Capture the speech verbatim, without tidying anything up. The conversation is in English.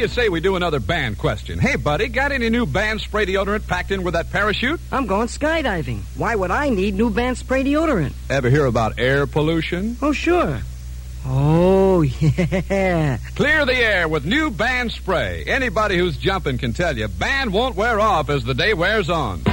you say we do another band question? Hey, buddy, got any new band spray deodorant packed in with that parachute? I'm going skydiving. Why would I need new band spray deodorant? Ever hear about air pollution? Oh, sure. Oh, yeah. Clear the air with new band spray. Anybody who's jumping can tell you, band won't wear off as the day wears on.